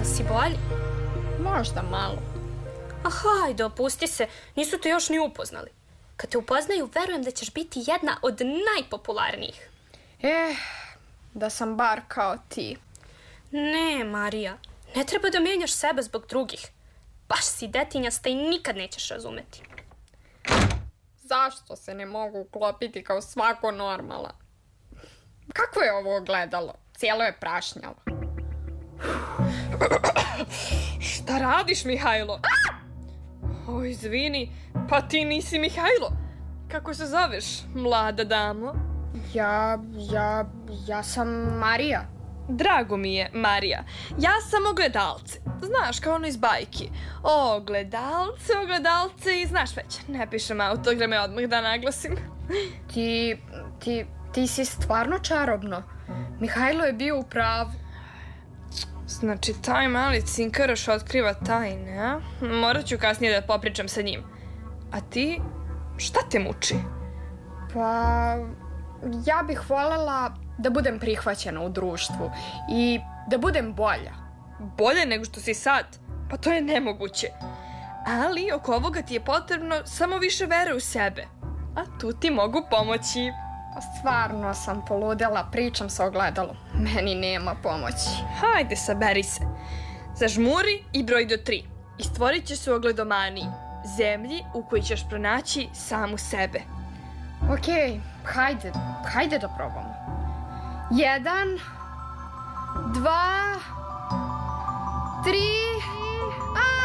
si bolji? Možda malo. A hajde, opusti se, nisu te još ni upoznali. Kad te upoznaju, verujem da ćeš biti jedna od najpopularnijih. Da sam bar kao ti. Ne, Marija, ne treba da mijenjaš sebe zbog drugih. Baš si detinjasta i nikad nećeš razumeti. Zašto se ne mogu uklopiti kao svako normalan? Kako je ovo ogledalo? Cijelo je prašnjalo. Šta radiš, Mihajlo? O, izvini, pa ti nisi Mihajlo. Kako se zoveš, mlada damo? Ja sam Marija. Drago mi je, Marija. Ja sam Ogledalce. Znaš, kao ono iz bajki. Ogledalce i znaš već. Ne pišem autograme, odmah da naglasim. Ti si stvarno čarobno. Mihajlo je bio u pravu. Znači, taj mali cinkaraš otkriva tajne, a? Morat ću kasnije da popričam sa njim. A ti, šta te muči? Pa, ja bih voljela da budem prihvaćena u društvu i da budem bolja. Bolje nego što si sad? Pa to je nemoguće. Ali oko ovoga ti je potrebno samo više vere u sebe. A tu ti mogu pomoći. Stvarno sam poludela, pričam sa ogledalom. Meni nema pomoći. Hajde, saberi se. Zažmuri i broj do 3. I stvorit će se u ogledomaniji. Zemlji u kojoj ćeš pronaći samu sebe. Okej, hajde da probamo. 1, 2, 3,